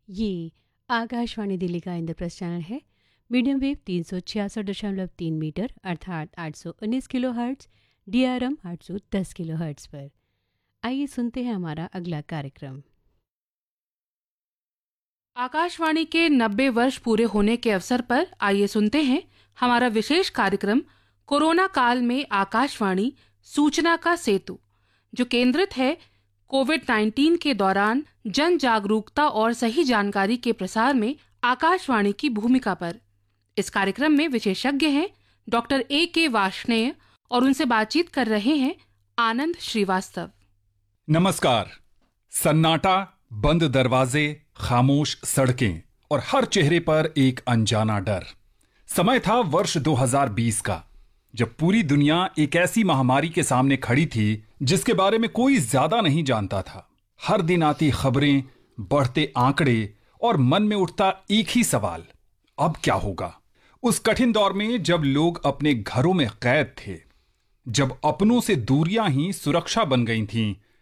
ये आकाशवाणी दिल्ली का इंद्रप्रस्थ चैनल है। मीडियम वेव 366.3 मीटर अर्थात 819 kilo hertz, DRM 810 kilo hertz पर। आइए सुनते हैं हमारा अगला कार्यक्रम। आकाशवाणी के 90 वर्ष पूरे होने के अवसर पर आइए सुनते हैं हमारा विशेष कार्यक्रम कोरोना काल में आकाशवाणी सूचना का सेतु, जो केंद्रित है कोविड-19 के दौरान जन जागरूकता और सही जानकारी के प्रसार में आकाशवाणी की भूमिका पर। इस कार्यक्रम में विशेषज्ञ हैं डॉक्टर A.K. वार्ष्णेय और उनसे बातचीत कर रहे हैं आनंद श्रीवास्तव। नमस्कार। सन्नाटा, बंद दरवाजे, खामोश सड़कें और हर चेहरे पर एक अनजाना डर। समय था वर्ष 2020 का, जब पूरी दुनिया एक ऐसी महामारी के सामने खड़ी थी जिसके बारे में कोई ज्यादा नहीं जानता था। हर दिन आती खबरें, बढ़ते आंकड़े और मन में उठता एक ही सवाल, अब क्या होगा। उस कठिन दौर में जब लोग अपने घरों में कैद थे, जब अपनों से दूरियां ही सुरक्षा बन गई थीं,